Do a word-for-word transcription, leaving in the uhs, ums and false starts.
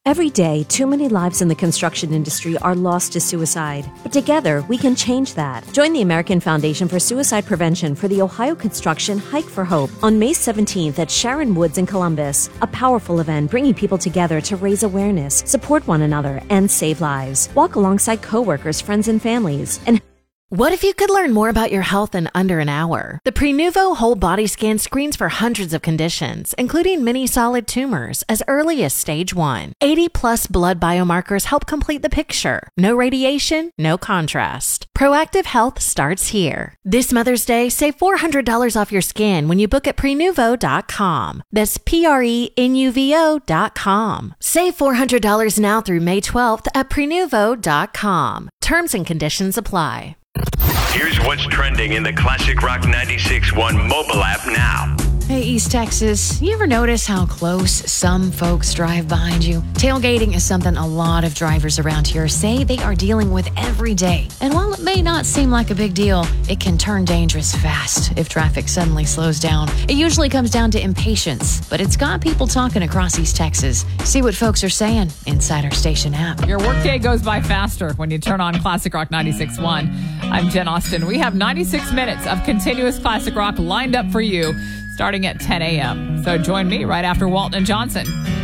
Every day, too many lives in the construction industry are lost to suicide. But together, we can change that. Join the American Foundation for Suicide Prevention for the Ohio Construction Hike for Hope on May seventeenth at Sharon Woods in Columbus. A powerful event bringing people together to raise awareness, support one another, and save lives. Walk alongside coworkers, friends, and families. And what if you could learn more about your health in under an hour? The Prenuvo Whole Body Scan screens for hundreds of conditions, including many solid tumors, as early as stage one. eighty plus blood biomarkers help complete the picture. No radiation, no contrast. Proactive health starts here. This Mother's Day, save four hundred dollars off your scan when you book at prenuvo dot com. That's P R E N U V O dot com. Save four hundred dollars now through May twelfth at prenuvo dot com. Terms and conditions apply. Here's what's trending in the Classic Rock ninety-six point one mobile app now. Hey, East Texas, you ever notice how close some folks drive behind you? Tailgating is something a lot of drivers around here say they are dealing with every day. And while it may not seem like a big deal, it can turn dangerous fast if traffic suddenly slows down. It usually comes down to impatience, but it's got people talking across East Texas. See what folks are saying inside our station app. Your workday goes by faster when you turn on Classic Rock ninety-six point one. I'm Jen Austin. We have ninety-six minutes of continuous Classic Rock lined up for you, starting at ten a.m. So join me right after Walton and Johnson.